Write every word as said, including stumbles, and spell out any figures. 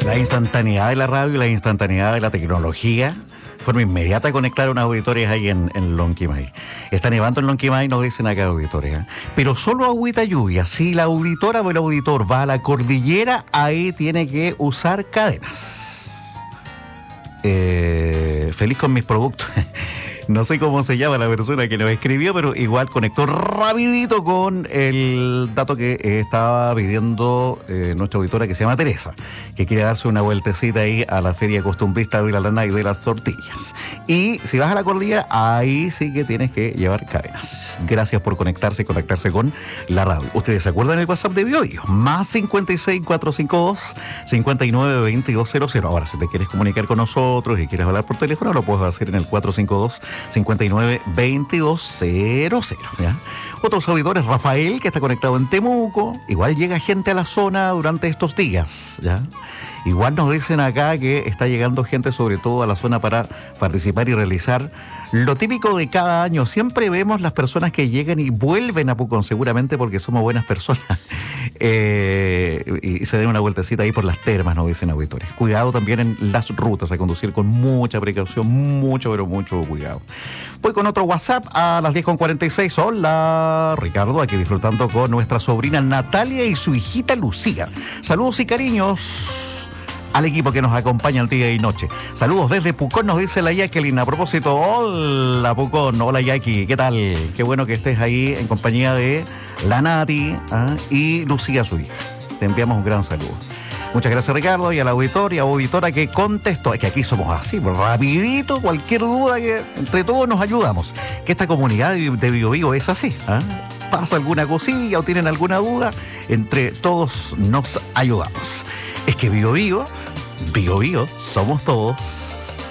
La instantaneidad de la radio y la instantaneidad de la tecnología. Forma inmediata de conectar unas auditorias ahí en, en Lonquimay. Está nevando en Lonquimay, nos dicen acá auditoria. Pero solo agüita lluvia. Si la auditora o el auditor va a la cordillera, ahí tiene que usar cadenas. Eh, feliz con mis productos. No sé cómo se llama la persona que nos escribió, pero igual conectó rapidito con el dato que eh, estaba pidiendo eh, nuestra auditora, que se llama Teresa, que quiere darse una vueltecita ahí a la feria costumbrista de la lana y de las tortillas. Y si vas a la cordillera, ahí sí que tienes que llevar cadenas. Gracias por conectarse y contactarse con la radio. ¿Ustedes se acuerdan del WhatsApp de BioBio? Más cincuenta y seis, cuatrocientos cincuenta y dos, cincuenta y nueve, veintidós cero cero. Ahora, si te quieres comunicar con nosotros y quieres hablar por teléfono, lo puedes hacer en el cuatrocientos cincuenta y dos, cincuenta y nueve, veintidós cero cero. ¿Ya? Otros auditores, Rafael, que está conectado en Temuco. Igual llega gente a la zona durante estos días, ¿ya? Igual nos dicen acá que está llegando gente sobre todo a la zona para participar y realizar lo típico de cada año. Siempre vemos las personas que llegan y vuelven a Pucón, seguramente porque somos buenas personas. Eh, y se den una vueltecita ahí por las termas, nos dicen auditores. Cuidado también en las rutas, a conducir con mucha precaución, mucho, pero mucho cuidado. Voy con otro WhatsApp a las diez con cuarenta y seis. Hola, Ricardo, aquí disfrutando con nuestra sobrina Natalia y su hijita Lucía. Saludos y cariños al equipo que nos acompaña el día y noche. Saludos desde Pucón, nos dice la Jacqueline. A propósito, hola Pucón, hola Jackie, ¿qué tal? Qué bueno que estés ahí en compañía de la Nati, ¿ah? y Lucía, su hija. Te enviamos un gran saludo. Muchas gracias, Ricardo, y a la auditoria, auditora que contestó. Es que aquí somos así, rapidito, cualquier duda, que entre todos nos ayudamos. Que esta comunidad de BioBio es así, ¿ah? Pasa alguna cosilla o tienen alguna duda, entre todos nos ayudamos. Es que BioBio, BioBio, somos todos.